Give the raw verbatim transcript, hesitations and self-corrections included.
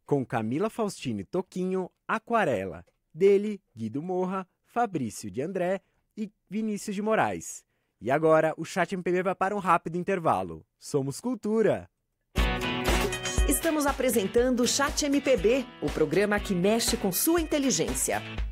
com Camila Faustini Toquinho, Aquarela, dele, Guido Morra, Fabrício de André e Vinícius de Moraes. E agora o Chat M P B vai para um rápido intervalo. Somos Cultura! Estamos apresentando o Chat M P B, o programa que mexe com sua inteligência.